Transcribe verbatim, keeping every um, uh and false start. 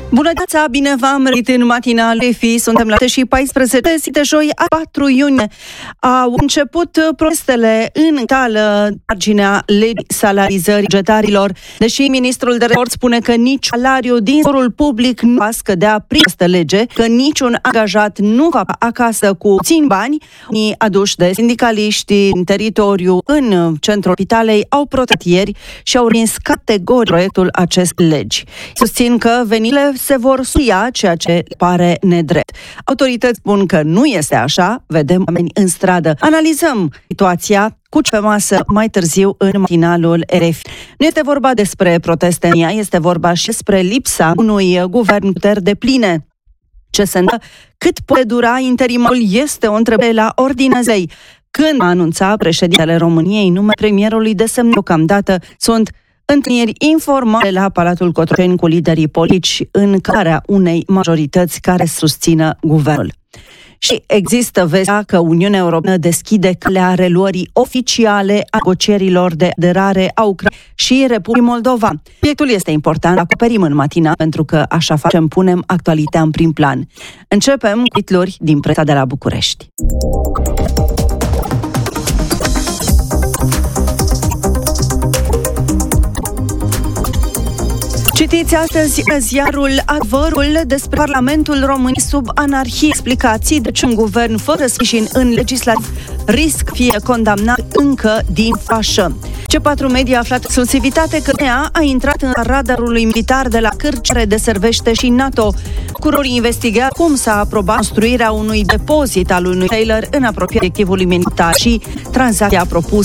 Bună dimineața, bine v-am regăsit în matinal R F I. Suntem la și paisprezece zi de joi, a patru iunie. Au început protestele în itală, marginea legii salarizării bugetarilor. Deși ministrul de resort spune că nici salariu din sectorul public nu va scădea prin această lege, că niciun angajat nu va acasă cu puțini bani, unii aduși de sindicaliști din teritoriu în centrul capitalei au protestat ieri și au respins categoric proiectul acestei legi. Susțin că venile se vor suia, ceea ce pare nedrept. Autorități spun că nu este așa, vedem oameni în stradă. Analizăm situația cu ce pe masă mai târziu în matinalul R F I. Nu este vorba despre proteste, este vorba și despre lipsa unui guvern puteri depline. Ce se întâmplă? Cât poate dura interimul este o întrebare la ordinea zilei. Când a anunțat președintele României numele premierului desemnat, deocamdată sunt întâlniri informale la Palatul Cotroceni cu liderii politici în calea unei majorități care susțină guvernul. Și există vestea că Uniunea Europeană deschide calea reluării oficiale a negocierilor de aderare a Ucrainei și Republicii Moldova. Subiectul este important, acoperim în matinal, pentru că așa facem, punem actualitatea în prim plan. Începem cu titluri din presa de la București. Citiți astăzi ziarul Adevărul despre Parlamentul României sub anarhie. Explicații de ce un guvern fără sprijin în legislativ risc fie condamnat încă din fașă. C patru Media a aflat exclusivitate că N E A a intrat în radarului militar de la Cârci, care deservește și NATO. Procurorii investigează cum s-a aprobat construirea unui depozit al unui trailer în apropierea obiectivului militar și tranzacția propusă